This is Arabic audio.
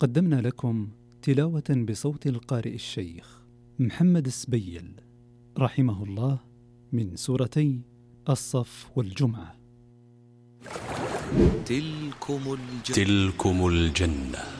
قدمنا لكم تلاوة بصوت القارئ الشيخ محمد السبيل رحمه الله من سورتي الصف والجمعة. تلكم الجنة